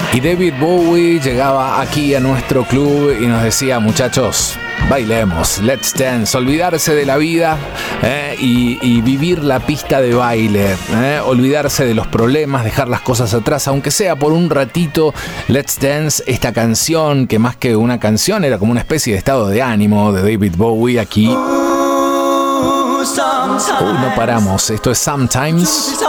Y David Bowie llegaba aquí a nuestro club y nos decía: muchachos, bailemos, let's dance, olvidarse de la vida y vivir la pista de baile, olvidarse de los problemas, dejar las cosas atrás, aunque sea por un ratito. Let's Dance, esta canción que más que una canción era como una especie de estado de ánimo de David Bowie aquí. No paramos, esto es Sometimes.